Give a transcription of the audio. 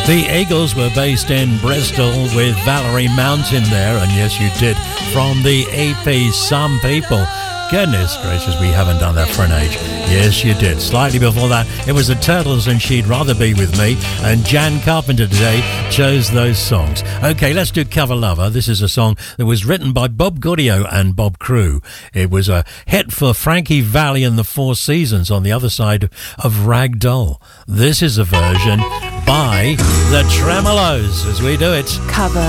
The Eagles were based in Bristol with Valerie Mountain there, and yes, you did, from the EP Some People. Goodness gracious, we haven't done that for an age. Yes, you did. Slightly before that, it was the Turtles and She'd Rather Be With Me, and Jan Carpenter today chose those songs. Okay, let's do Cover Lover. This is a song that was written by Bob Gaudio and Bob Crew. It was a hit for Frankie Valli and the Four Seasons on the other side of Rag Doll. This is a version by the Tremolos as we do it. Cover